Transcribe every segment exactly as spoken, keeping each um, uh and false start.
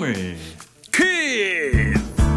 보물 퀴즈.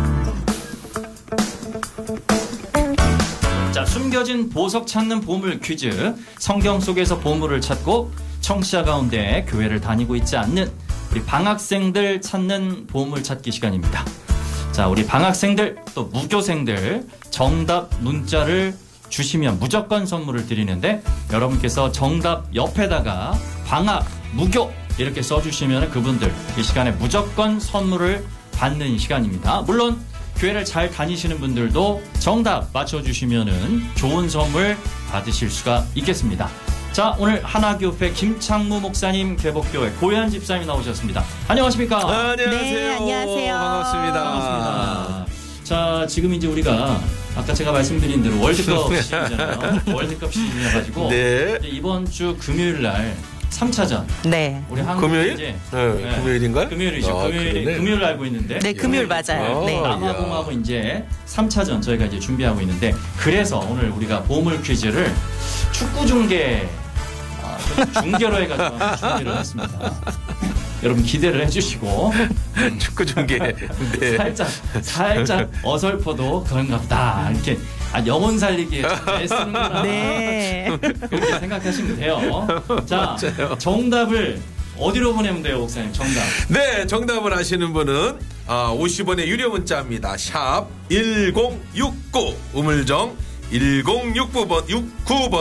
자, 숨겨진 보석 찾는 보물 퀴즈. 성경 속에서 보물을 찾고 청취자 가운데 교회를 다니고 있지 않는 우리 방학생들 찾는 보물 찾기 시간입니다. 자, 우리 방학생들 또 무교생들 정답 문자를 주시면 무조건 선물을 드리는데, 여러분께서 정답 옆에다가 방학, 무교 이렇게 써주시면 그분들 이 시간에 무조건 선물을 받는 시간입니다. 물론 교회를 잘 다니시는 분들도 정답 맞춰주시면은 좋은 선물 받으실 수가 있겠습니다. 자, 오늘 하나교회 김창무 목사님, 개복교회 고현 집사님 나오셨습니다. 안녕하십니까? 안녕하세요. 네, 안녕하세요. 반갑습니다. 반갑습니다. 자, 지금 이제 우리가 아까 제가 말씀드린 대로 월드컵 시즌이잖아요. 월드컵 시즌이어가지고 네. 이제 이번 주 금요일 날 삼 차전. 네. 우리 한국 금요일? 이제 네, 네. 금요일인가요? 금요일이죠. 아, 금요일 그러네. 금요일 알고 있는데. 네, 금요일 맞아요. 아, 네. 남아공하고 이제 삼 차전 저희가 이제 준비하고 있는데, 그래서 오늘 우리가 보물 퀴즈를 축구 중계 아, 중계로 해가지고 한번 준비를 했습니다. 여러분 기대를 해주시고. 축구 중계. 네. 살짝 살짝 어설퍼도 그런가 보다 이렇게 아, 영혼 살리기에 좀 애쓰는구나. 네. 그렇게 생각하시면 돼요. 자, 맞아요. 정답을 어디로 보내면 돼요, 목사님? 정답. 네, 정답을 아시는 분은 아, 오십 원의 유료 문자입니다. 샵 일공육구 우물정 일공육구 번 육구 번